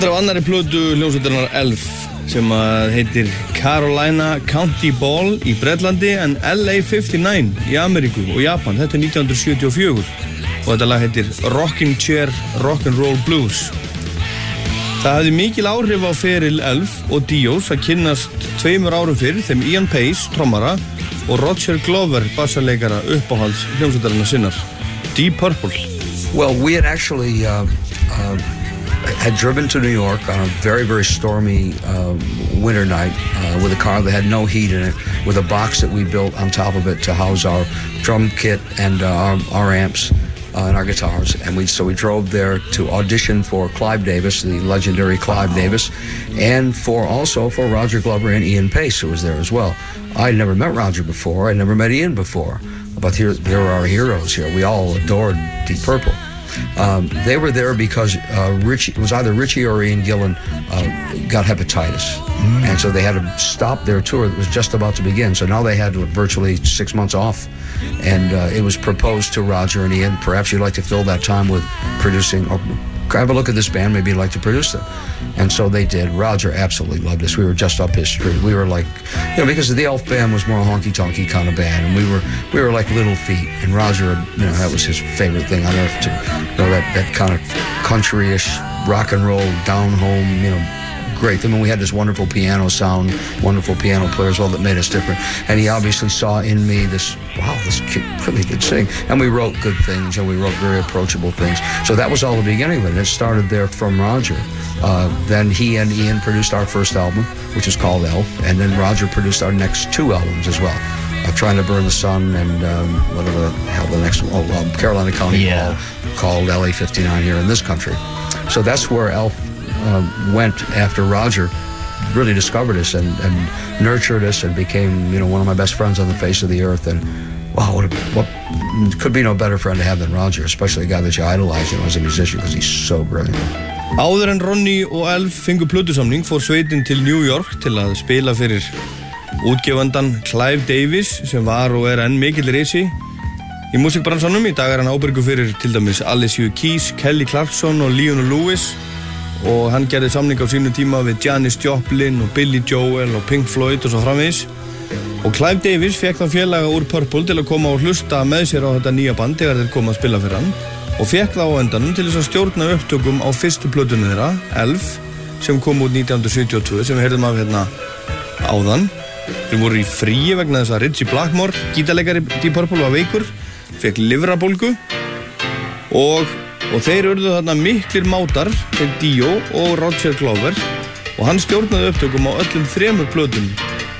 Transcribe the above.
Á annarri plötu hljómsveitarinnar Elf sem heitir Carolina County Ball í Bretlandi en LA 59 í Ameríku og Japan. Þetta 1974 og þetta lag heitir Rocking Chair Rock'n'Roll Blues. Það hafði mikil áhrif á feril Elf og Dios að kynnast 2 árum fyrr þeim Ian Pace, trommara, og Roger Glover, bassaleikara uppáhalds hljómsveitarinnar sinnar, Deep Purple. Well, we had actually had driven to New York on a very, very stormy winter night with a car that had no heat in it, with a box that we built on top of it to house our drum kit and our amps and our guitars. And so we drove there to audition for Clive Davis, the legendary Clive Davis, and also for Roger Glover and Ian Pace, who was there as well. I'd never met Roger before. I'd never met Ian before. But here are our heroes here. We all adored Deep Purple. They were there because it was either Richie or Ian Gillan got hepatitis. And so they had to stop their tour that was just about to begin. So now they had virtually 6 months off. And it was proposed to Roger and Ian, perhaps you'd like to fill that time with producing, or have a look at this band, maybe you'd like to produce them. And so they did. Roger absolutely loved us. We were just up his street. We were like, because the Elf band was more a honky-tonky kind of band, and we were like Little Feat. And Roger, that was his favorite thing on earth, that kind of country-ish rock and roll, down home, great. I mean, we had this wonderful piano sound, wonderful piano player as well that made us different. And he obviously saw in me this kid really could sing. And we wrote good things, and we wrote very approachable things. So that was all the beginning of it. It started there from Roger. Then he and Ian produced our first album, which is called Elf. And then Roger produced our next 2 albums as well. Trying to Burn the Sun and whatever the hell the next one, Carolina County Ball, called LA 59 here in this country. So that's where Elf went after Roger really discovered us and nurtured us and became, one of my best friends on the face of the earth. And wow, what could be no better friend to have than Roger, especially a guy that you idolize, as a musician, because he's so brilliant. Áður en Ronny og Elf fengu plötusamning fór sveitin til New York til að spila fyrir útgefandan Clive Davis sem var og enn mikill risi í músikbransanum. Í dag hann ábyrgur fyrir til dæmis Alicia Keys, Kelly Clarkson og Lionel Lewis. Og hann gerði samning á sínu tíma við Janis Joplin og Billy Joel og Pink Floyd og svo framvegis. Og Clive Davis fekk þá félaga úr Purple til að koma og hlusta með sér á þetta nýja band þegar þeir koma að spila fyrir hann. Og fekk þá á endanum til þess að stjórna upptökum á fyrstu plötunni þeirra, Elf, sem kom út 1972, sem við heyrðum af hérna áðan. Þeir voru í fríi vegna þess að Ritchie Blackmore, gítarleikari Deep Purple, var veikur, fekk lifrarbólgu og þeir urðu þarna miklir mátar, þeir Dio og Roger Glover, og hann stjórnaði upptökum á öllum 3 plötum